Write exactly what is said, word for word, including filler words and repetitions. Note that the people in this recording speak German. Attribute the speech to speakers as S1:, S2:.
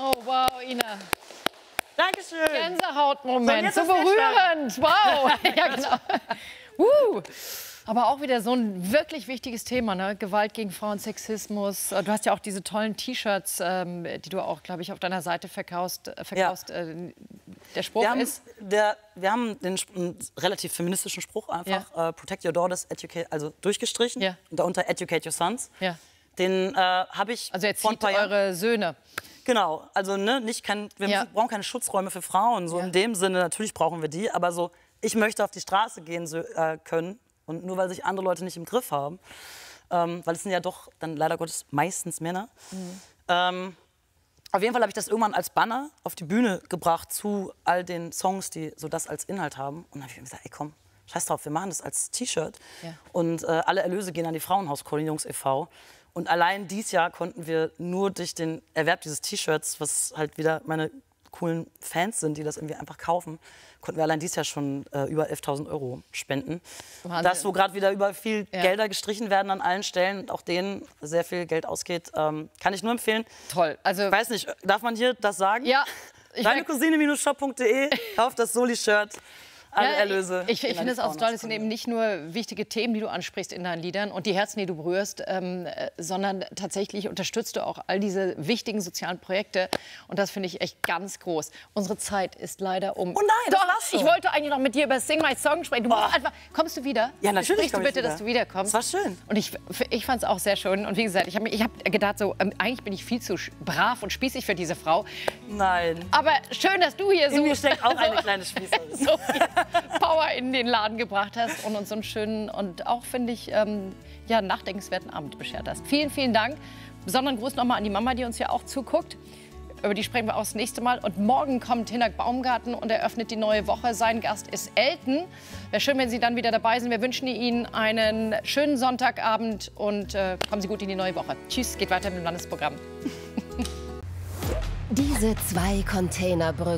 S1: Oh, wow, Ina.
S2: Dankeschön.
S1: Gänsehautmoment, so berührend. Wow. Ja, genau. Uh. Aber auch wieder so ein wirklich wichtiges Thema, ne? Gewalt gegen Frauen, Sexismus. Du hast ja auch diese tollen T-Shirts, ähm, die du auch, glaube ich, auf deiner Seite verkaufst. Äh, verkaufst. Ja. Äh, der Spruch
S2: wir haben,
S1: ist...
S2: Der, wir haben den einen relativ feministischen Spruch einfach, ja. uh, Protect your daughters, educate, also durchgestrichen. Ja. Und darunter Educate your sons. Ja. Den äh, habe ich
S1: Also erzieht eure Söhne.
S2: Genau, also ne, nicht kein, wir ja. brauchen keine Schutzräume für Frauen, so ja. in dem Sinne, natürlich brauchen wir die, aber so, ich möchte auf die Straße gehen so, äh, können und nur weil sich andere Leute nicht im Griff haben, ähm, weil es sind ja doch dann leider Gottes meistens Männer. Mhm. Ähm, auf jeden Fall habe ich das irgendwann als Banner auf die Bühne gebracht zu all den Songs, die so das als Inhalt haben und dann habe ich mir gesagt, ey komm, scheiß drauf, wir machen das als T-Shirt ja. und äh, alle Erlöse gehen an die Frauenhauskoordinierungs e V Und allein dieses Jahr konnten wir nur durch den Erwerb dieses T-Shirts, was halt wieder meine coolen Fans sind, die das irgendwie einfach kaufen, konnten wir allein dieses Jahr schon äh, über elftausend Euro spenden. Wahnsinn. Das, wo gerade wieder über viel ja. Gelder gestrichen werden an allen Stellen und auch denen sehr viel Geld ausgeht, ähm, kann ich nur empfehlen.
S1: Toll. Also,
S2: ich weiß nicht, darf man hier das sagen?
S1: Ja.
S2: Deine Cousine Shop punkt de, kauft das Soli-Shirt. Alle
S1: ja,
S2: Erlöse.
S1: Ich, ich finde es auch toll, es sind eben nicht nur wichtige Themen, die du ansprichst in deinen Liedern und die Herzen, die du berührst, ähm, sondern tatsächlich unterstützt du auch all diese wichtigen sozialen Projekte. Und das finde ich echt ganz groß. Unsere Zeit ist leider um.
S2: Oh nein,
S1: Doch, ich wollte eigentlich noch mit dir über Sing My Song sprechen. Du musst einfach, kommst du wieder?
S2: Ja, natürlich.
S1: Sprichst du bitte, dass du wiederkommst?
S2: Das war schön.
S1: Und ich, ich fand es auch sehr schön. Und wie gesagt, ich habe ich hab gedacht, so, ähm, eigentlich bin ich viel zu brav und spießig für diese Frau.
S2: Nein.
S1: Aber schön, dass du hier so.
S2: In mir steckt auch eine kleine Spießerin.
S1: So Power in den Laden gebracht hast und uns so einen schönen und auch, finde ich, ähm, ja, nachdenkenswerten Abend beschert hast. Vielen, vielen Dank. Besonderen Gruß nochmal an die Mama, die uns ja auch zuguckt. Über die sprechen wir auch das nächste Mal. Und morgen kommt Hinak Baumgarten und eröffnet die neue Woche. Sein Gast ist Elton. Wäre schön, wenn Sie dann wieder dabei sind. Wir wünschen Ihnen einen schönen Sonntagabend und äh, kommen Sie gut in die neue Woche. Tschüss, geht weiter mit dem Landesprogramm.
S3: Diese zwei Containerbrücken